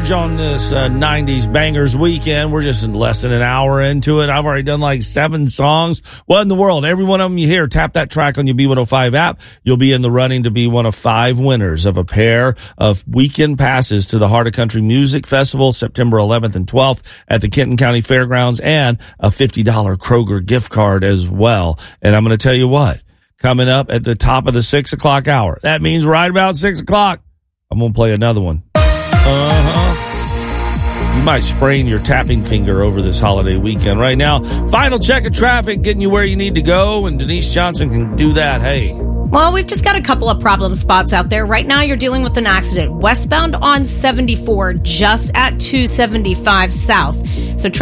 Surge on this 90s Bangers weekend. We're just less than an hour into it. I've already done like 7 songs. What in the world? Every one of them you hear, tap that track on your B105 app. You'll be in the running to be one of 5 winners of a pair of weekend passes to the Heart of Country Music Festival, September 11th and 12th at the Kenton County Fairgrounds, and a $50 Kroger gift card as well. And I'm going to tell you what, coming up at the top of the 6 o'clock hour, that means right about 6 o'clock, I'm going to play another one. You might sprain your tapping finger over this holiday weekend. Right now, final check of traffic, getting you where you need to go, and Denise Johnson can do that. Hey. Well, we've just got a couple of problem spots out there. Right now, you're dealing with an accident westbound on 74, just at 275 south. So